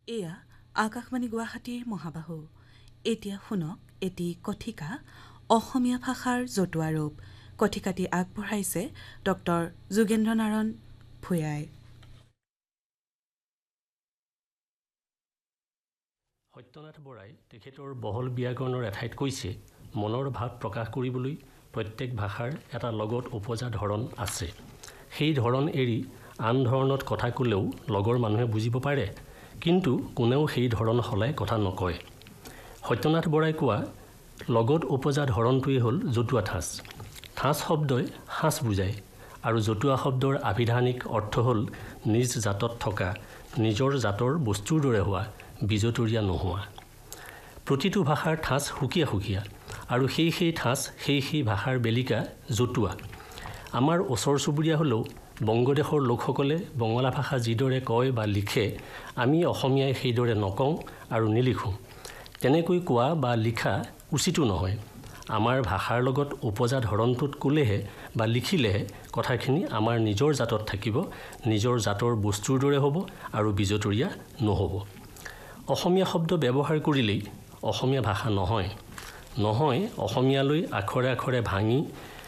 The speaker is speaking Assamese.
এয়া আকাশবাণী গুৱাহাটীৰ মহাবাহু। এতিয়া শুনক এটি কথিকা অসমীয়া ভাষাৰ জতুৱা ৰূপ। কথিকাটি আগবঢ়াইছে ডক্টৰ যোগেন্দ্ৰ নাৰায়ণ ভূঞাই। সত্যনাথ বৰাই তেখেতৰ বহল ব্যাকৰণৰ এঠাইত কৈছে, মনৰ ভাৱ প্ৰকাশ কৰিবলৈ প্ৰত্যেক ভাষাৰ এটা লগত উপজা ধৰণ আছে। সেই ধৰণ এৰি আন ধৰণত কথা ক'লেও লগৰ মানুহে বুজিব পাৰে, কিন্তু কোনেও সেই ধৰণ সলাই কথা নকয়। সত্যনাথ বৰাই কোৱা লগত উপজা ধৰণটোৱেই হ'ল জতুৱা ঠাঁচ। ঠাঁচ শব্দই সাঁচ বুজায় আৰু জতুৱা শব্দৰ আভিধানিক অৰ্থ হ'ল নিজ জাতত থকা, নিজৰ জাতৰ বস্তুৰ দৰে হোৱা, বিজতৰীয়া নোহোৱা। প্ৰতিটো ভাষাৰ ঠাঁচ সুকীয়া সুকীয়া আৰু সেই ঠাঁচ সেই ভাষাৰ বেলিকা জতুৱা। আমাৰ ওচৰ চুবুৰীয়া হ'লেও বংগদেশৰ লোকসকলে বঙলা ভাষা যিদৰে কয় বা লিখে, আমি অসমীয়াই সেইদৰে নকওঁ আৰু নিলিখোঁ। তেনেকৈ কোৱা বা লিখা উচিতো নহয়। আমাৰ ভাষাৰ লগত উপজা ধৰণটোত ক'লেহে বা লিখিলেহে কথাখিনি আমাৰ নিজৰ জাতত থাকিব, নিজৰ জাতৰ বস্তুৰ দৰে হ'ব আৰু বিজতৰীয়া নহ'ব। অসমীয়া শব্দ ব্যৱহাৰ কৰিলেই অসমীয়া ভাষা নহয় অসমীয়ালৈ আখৰে আখৰে ভাঙি